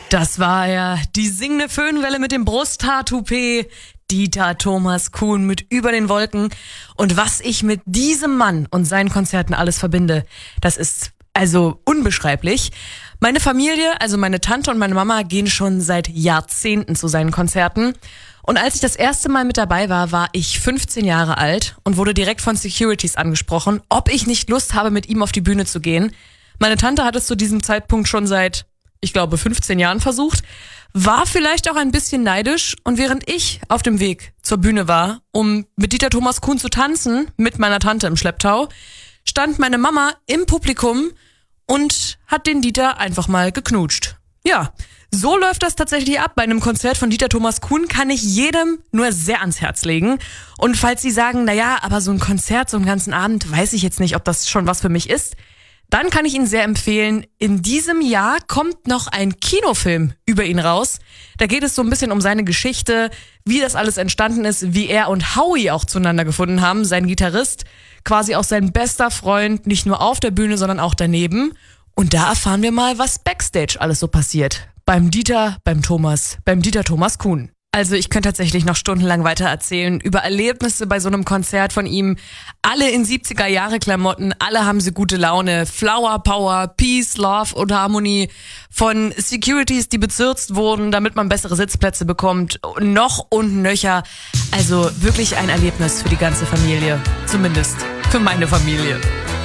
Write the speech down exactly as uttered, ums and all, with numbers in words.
Das war ja die singende Föhnwelle mit dem Brusthaar-Toupet, Dieter Thomas Kuhn mit Über den Wolken. Und was ich mit diesem Mann und seinen Konzerten alles verbinde, das ist also unbeschreiblich. Meine Familie, also meine Tante und meine Mama, gehen schon seit Jahrzehnten zu seinen Konzerten. Und als ich das erste Mal mit dabei war, war ich fünfzehn Jahre alt und wurde direkt von Securities angesprochen, ob ich nicht Lust habe, mit ihm auf die Bühne zu gehen. Meine Tante hat es zu diesem Zeitpunkt schon seit, ich glaube, fünfzehn Jahren versucht, war vielleicht auch ein bisschen neidisch, und während ich auf dem Weg zur Bühne war, um mit Dieter Thomas Kuhn zu tanzen, mit meiner Tante im Schlepptau, stand meine Mama im Publikum und hat den Dieter einfach mal geknutscht. Ja, so läuft das tatsächlich ab. Bei einem Konzert von Dieter Thomas Kuhn kann ich jedem nur sehr ans Herz legen. Und falls Sie sagen, naja, aber so ein Konzert, so einen ganzen Abend, weiß ich jetzt nicht, ob das schon was für mich ist, dann kann ich Ihnen sehr empfehlen, in diesem Jahr kommt noch ein Kinofilm über ihn raus. Da geht es so ein bisschen um seine Geschichte, wie das alles entstanden ist, wie er und Howie auch zueinander gefunden haben, sein Gitarrist, quasi auch sein bester Freund, nicht nur auf der Bühne, sondern auch daneben. Und da erfahren wir mal, was Backstage alles so passiert. Beim Dieter, beim Thomas, beim Dieter Thomas Kuhn. Also ich könnte tatsächlich noch stundenlang weiter erzählen über Erlebnisse bei so einem Konzert von ihm. Alle in siebziger-Jahre-Klamotten, alle haben sie gute Laune. Flower Power, Peace, Love und Harmony. Von Securities, die bezirzt wurden, damit man bessere Sitzplätze bekommt. Noch und nöcher. Also wirklich ein Erlebnis für die ganze Familie. Zumindest für meine Familie.